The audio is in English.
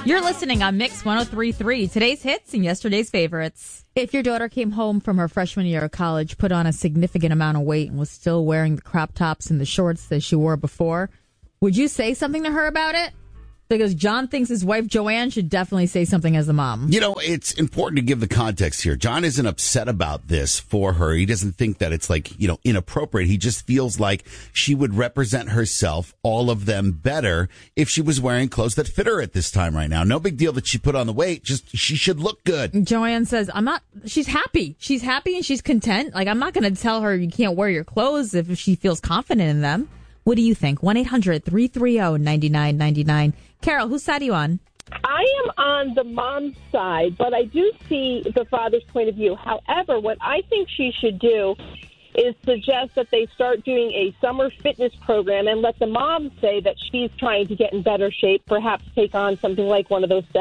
You're listening on Mix 103.3, today's hits and yesterday's favorites. If your daughter came home from her freshman year of college, put on a significant amount of weight, and was still wearing the crop tops and the shorts that she wore before, would you say something to her about it? Because John thinks his wife, Joanne, should definitely say something as a mom. You know, it's important to give the context here. John isn't upset about this for her. He doesn't think that it's inappropriate. He just feels like she would represent herself, all of them, better if she was wearing clothes that fit her at this time right now. No big deal that she put on the weight. Just she should look good. Joanne says, she's happy. She's happy and she's content. I'm not going to tell her you can't wear your clothes if she feels confident in them. What do you think? 1-800-330-9999. Carol, whose side are you on? I am on the mom's side, but I do see the father's point of view. However, what I think she should do is suggest that they start doing a summer fitness program and let the mom say that she's trying to get in better shape, perhaps take on something like one of those